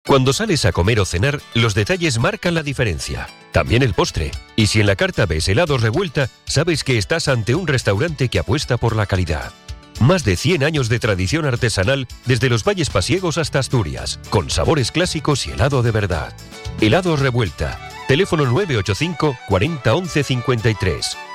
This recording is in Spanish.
Cuando sales a comer o cenar, los detalles marcan la diferencia. También el postre. Y si en la carta ves helados Revuelta, sabes que estás ante un restaurante que apuesta por la calidad. Más de 100 años de tradición artesanal desde los valles pasiegos hasta Asturias, con sabores clásicos y helado de verdad. Helados Revuelta. Teléfono 985 40 11 53.